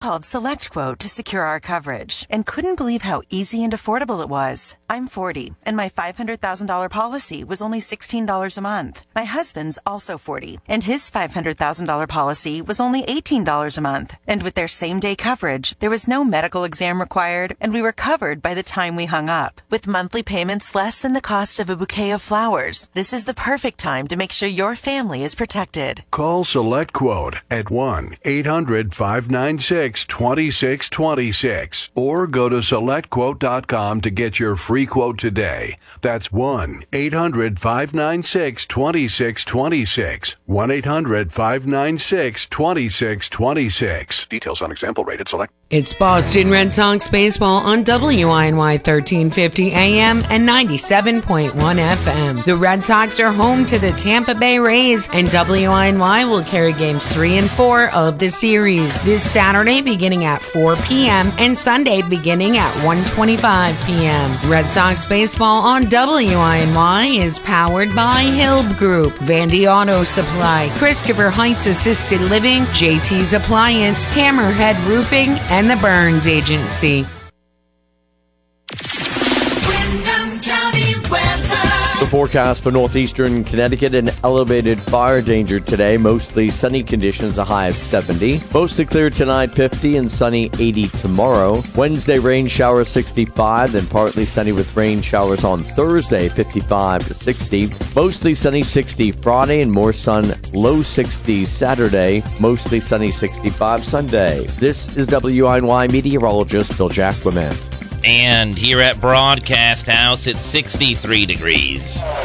Called SelectQuote to secure our coverage and couldn't believe how easy and affordable it was. I'm 40, and my $500,000 policy was only $16 a month. My husband's also 40, and his $500,000 policy was only $18 a month. And with their same-day coverage, there was no medical exam required, and we were covered by the time we hung up. With monthly payments less than the cost of a bouquet of flowers, this is the perfect time to make sure your family is protected. Call SelectQuote at 1-800-596-2626 or go to SelectQuote.com to get your free quote today. That's 1-800-596-2626. 1-800-596-2626. Details on example rate at Select. It's Boston Red Sox baseball on WINY 1350 AM and 97.1 FM. The Red Sox are home to the Tampa Bay Rays, and WINY will carry games 3 and 4 of the series this Saturday beginning at 4 p.m. and Sunday beginning at 1:25 p.m. Red Sox baseball on WINY is powered by Hilb Group, Vandy Auto Supply, Christopher Heights Assisted Living, JT's Appliance, Hammerhead Roofing, and the Burns Agency. The forecast for northeastern Connecticut: an elevated fire danger today. Mostly sunny conditions, a high of 70. Mostly clear tonight, 50, and sunny, 80 tomorrow. Wednesday, rain showers, 65, then partly sunny with rain showers on Thursday, 55 to 60. Mostly sunny, 60 Friday, and more sun, low 60s Saturday. Mostly sunny, 65 Sunday. This is WINY meteorologist Bill Jacquemin. And here at Broadcast House, it's 63 degrees.